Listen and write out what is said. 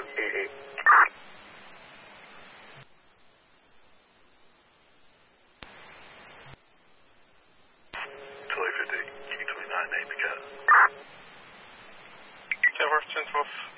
2288. Key 29, name again. 10 Horse 1012.